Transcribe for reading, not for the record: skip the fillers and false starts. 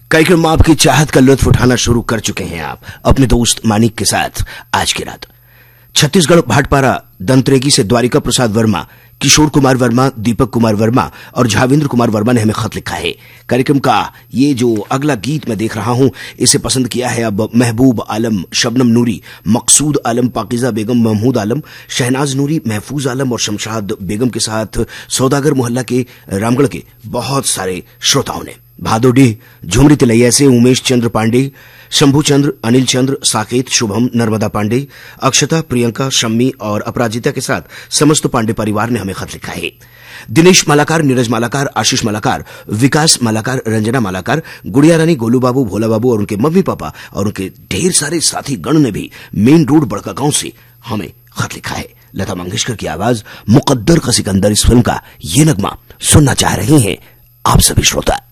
कार्यक्रम आपकी चाहत का लुत्फ उठाना शुरू कर चुके हैं आप अपने दोस्त मानिक के साथ। आज की रात छत्तीसगढ़ भाटपारा दंतरेगी से द्वारिका प्रसाद वर्मा, किशोर कुमार वर्मा, दीपक कुमार वर्मा और झाविंद्र कुमार वर्मा ने हमें खत लिखा है। कार्यक्रम का ये जो अगला गीत मैं देख रहा हूं, इसे पसंद किया है अब महबूब आलम, शबनम नूरी, मकसूद आलम, पाकिजा बेगम, महमूद आलम, शहनाज नूरी, महफूज आलम और शमशाद बेगम के साथ सौदागर मोहल्ला के रामगढ़ के बहुत सारे श्रोताओं ने। भादोडीह झुमरी तिलैया से उमेश चंद्र पांडे, शंभू चंद्र, अनिल चंद्र, साकेत, शुभम, नर्मदा पांडे, अक्षता, प्रियंका, शम्मी और अपराजिता के साथ समस्त पांडे परिवार ने हमें खत लिखा है। दिनेश मालाकार, नीरज मालाकार, आशीष मालाकार, विकास मालाकार, रंजना मालाकार, गुड़िया रानी, गोलू बाबू, भोला बाबू और उनके मम्मी पापा और उनके ढेर सारे साथी गण ने भी मेन रोड बड़का गांव से हमें खत लिखा है। लता मंगेशकर की आवाज मुकद्दर का सिकंदर इस फिल्म का ये नगमा सुनना चाह रहे हैं आप सभी श्रोता।